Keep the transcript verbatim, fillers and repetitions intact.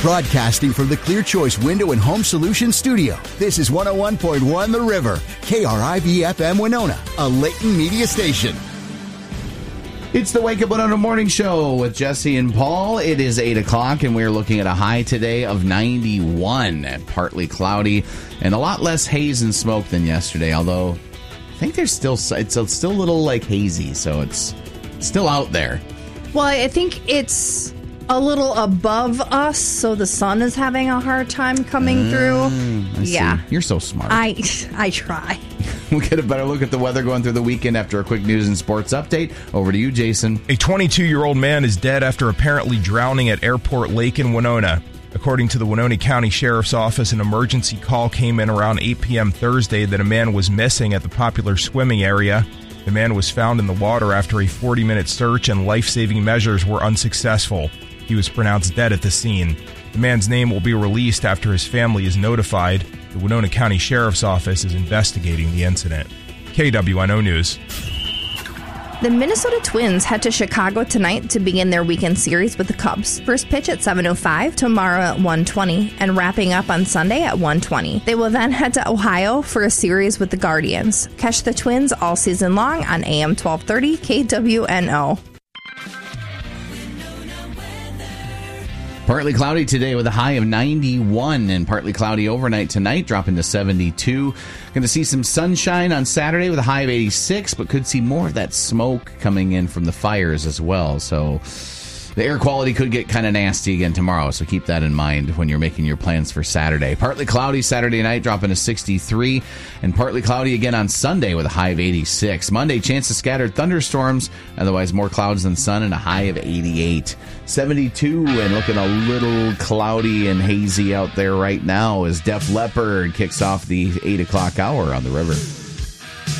Broadcasting from the Clear Choice Window and Home Solutions studio, this is one oh one point one The River, K R I V F M Winona, a Layton media station. It's the Wake Up Winona Morning Show with Jesse and Paul. It is eight o'clock, and we're looking at a high today of ninety-one. Partly cloudy and a lot less haze and smoke than yesterday, although I think there's still, it's still a little like hazy, so it's still out there. Well, I think it's a little above us, so the sun is having a hard time coming Mm, through. I see. Yeah. You're so smart. I I try. We'll get a better look at the weather going through the weekend after a quick news and sports update. Over to you, Jason. A twenty-two-year-old man is dead after apparently drowning at Airport Lake in Winona. According to the Winona County Sheriff's Office, an emergency call came in around eight p.m. Thursday that a man was missing at the popular swimming area. The man was found in the water after a forty-minute search, and life-saving measures were unsuccessful. He was pronounced dead at the scene. The man's name will be released after his family is notified. The Winona County Sheriff's Office is investigating the incident. K W N O News. The Minnesota Twins head to Chicago tonight to begin their weekend series with the Cubs. First pitch at seven oh five, tomorrow at one twenty, and wrapping up on Sunday at one twenty. They will then head to Ohio for a series with the Guardians. Catch the Twins all season long on A M twelve thirty K W N O. Partly cloudy today with a high of ninety-one, and partly cloudy overnight tonight, dropping to seventy-two. Going to see some sunshine on Saturday with a high of eighty-six, but could see more of that smoke coming in from the fires as well. So the air quality could get kind of nasty again tomorrow, so keep that in mind when you're making your plans for Saturday. Partly cloudy Saturday night, dropping to sixty-three, and partly cloudy again on Sunday with a high of eighty-six. Monday, chance of scattered thunderstorms, otherwise more clouds than sun, and a high of eighty-eight. seventy-two, and looking a little cloudy and hazy out there right now as Def Leppard kicks off the eight o'clock hour on the river.